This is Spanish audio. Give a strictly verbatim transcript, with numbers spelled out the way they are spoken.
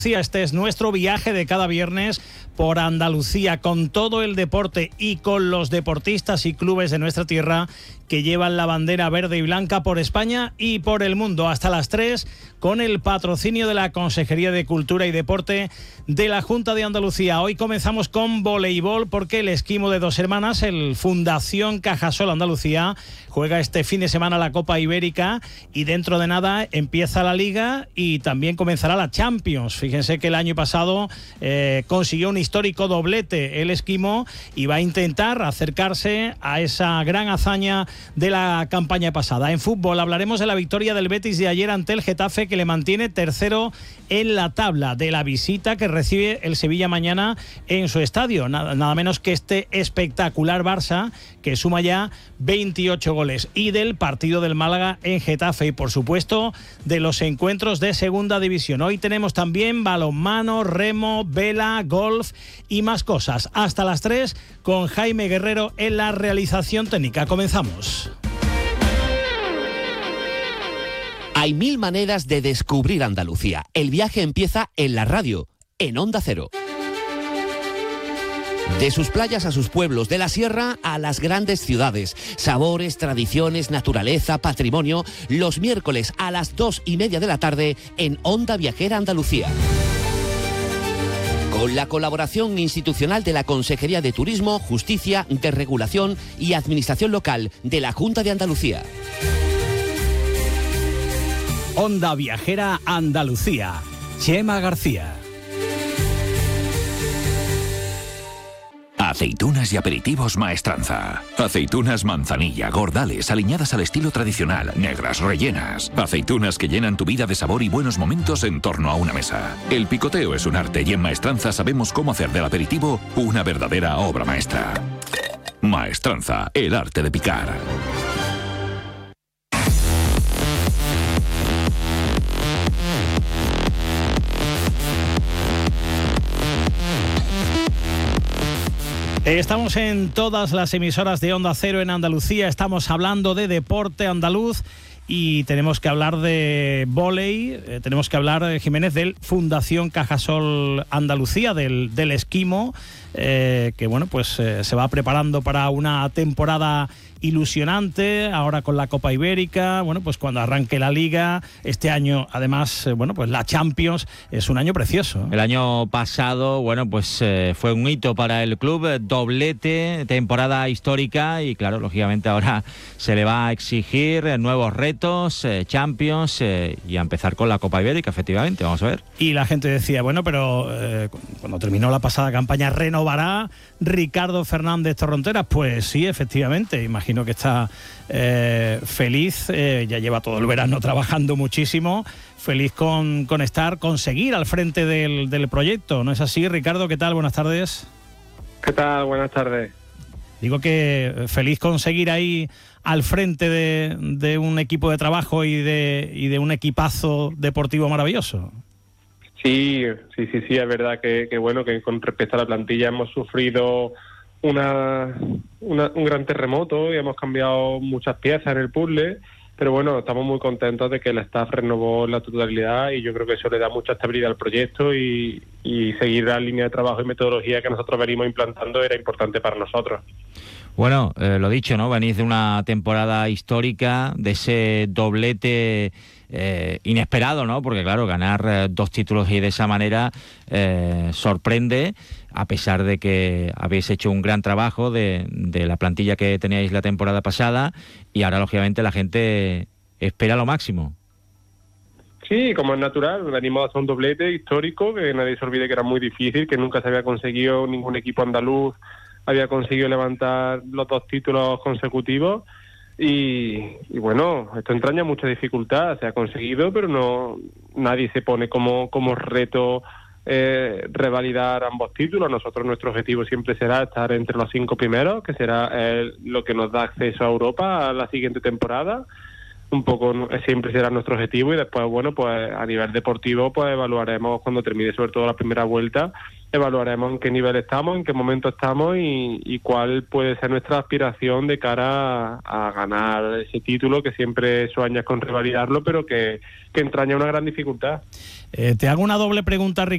Este es nuestro viaje de cada viernes por Andalucía, con todo el deporte y con los deportistas y clubes de nuestra tierra que llevan la bandera verde y blanca por España y por el mundo. Hasta las tres, con el patrocinio de la Consejería de Cultura y Deporte de la Junta de Andalucía. Hoy comenzamos con voleibol porque el Esquimo de Dos Hermanas, el Fundación Cajasol Andalucía, juega este fin de semana la Copa Ibérica y dentro de nada empieza la Liga y también comenzará la Champions. Fíjense que el año pasado eh, consiguió un histórico doblete el Esquimo y va a intentar acercarse a esa gran hazaña de la campaña pasada. En fútbol hablaremos de la victoria del Betis de ayer ante el Getafe, que le mantiene tercero en la tabla, de la visita que recibe el Sevilla mañana en su estadio, nada, nada menos que este espectacular Barça, que suma ya veintiocho goles, y del partido del Málaga en Getafe, y por supuesto de los encuentros de segunda división. Hoy tenemos también balonmano, remo, vela, golf y más cosas. Hasta las tres con Jaime Guerrero en la realización técnica. Comenzamos. Hay mil maneras de descubrir Andalucía. El viaje empieza en la radio, en Onda Cero. De sus playas a sus pueblos, de la sierra a las grandes ciudades. Sabores, tradiciones, naturaleza, patrimonio. Los miércoles a las dos y media de la tarde en Onda Viajera Andalucía. Con la colaboración institucional de la Consejería de Turismo, Justicia, Desregulación y Administración Local de la Junta de Andalucía. Onda Viajera Andalucía. Chema García. Aceitunas y aperitivos Maestranza. Aceitunas manzanilla, gordales, aliñadas al estilo tradicional, negras, rellenas. Aceitunas que llenan tu vida de sabor y buenos momentos en torno a una mesa. El picoteo es un arte y en Maestranza sabemos cómo hacer del aperitivo una verdadera obra maestra. Maestranza, el arte de picar. Estamos en todas las emisoras de Onda Cero en Andalucía, estamos hablando de deporte andaluz y tenemos que hablar de vóley, eh, tenemos que hablar, eh, Jiménez, del Fundación Cajasol Andalucía, del, del Esquimo, eh, que bueno, pues eh, se va preparando para una temporada ilusionante, ahora con la Copa Ibérica, bueno, pues cuando arranque la Liga, este año además, eh, bueno, pues la Champions, es un año precioso. El año pasado, bueno, pues eh, fue un hito para el club, doblete, temporada histórica y claro, lógicamente ahora se le va a exigir nuevos retos, eh, Champions eh, y a empezar con la Copa Ibérica, efectivamente, vamos a ver. Y la gente decía, bueno, pero eh, cuando terminó la pasada campaña, ¿renovará Ricardo Fernández Torronteras? Pues sí, efectivamente, imagino que está eh, feliz, eh, ya lleva todo el verano trabajando muchísimo, feliz con, con estar, con seguir al frente del, del proyecto, ¿no es así, Ricardo? ¿Qué tal? Buenas tardes. ¿Qué tal? Buenas tardes. Digo que feliz con seguir ahí al frente de, de un equipo de trabajo y de, y de un equipazo deportivo maravilloso. Sí, sí, sí, sí, es verdad que, que bueno, que con respecto a la plantilla hemos sufrido una, una un gran terremoto y hemos cambiado muchas piezas en el puzzle, pero bueno, estamos muy contentos de que el staff renovó la totalidad y yo creo que eso le da mucha estabilidad al proyecto y, y seguir la línea de trabajo y metodología que nosotros venimos implantando era importante para nosotros. Bueno, eh, lo dicho, ¿no? Venís de una temporada histórica, de ese doblete eh, inesperado, ¿no? Porque claro, ganar eh, dos títulos y de esa manera eh, sorprende, a pesar de que habéis hecho un gran trabajo de, de la plantilla que teníais la temporada pasada y ahora lógicamente la gente espera lo máximo. Sí, como es natural, venimos a hacer un doblete histórico, que nadie se olvide que era muy difícil, que nunca se había conseguido, ningún equipo andaluz había conseguido levantar los dos títulos consecutivos y, y bueno, esto entraña mucha dificultad, se ha conseguido, pero no nadie se pone como, como reto eh, revalidar ambos títulos. Nosotros, nuestro objetivo siempre será estar entre los cinco primeros, que será eh, lo que nos da acceso a Europa a la siguiente temporada. Un poco siempre será nuestro objetivo y después, bueno, pues a nivel deportivo pues evaluaremos cuando termine sobre todo la primera vuelta, evaluaremos en qué nivel estamos, en qué momento estamos y, y cuál puede ser nuestra aspiración de cara a, a ganar ese título, que siempre sueñas con revalidarlo, pero que, que entraña una gran dificultad. Eh, te hago una doble pregunta, Ricardo.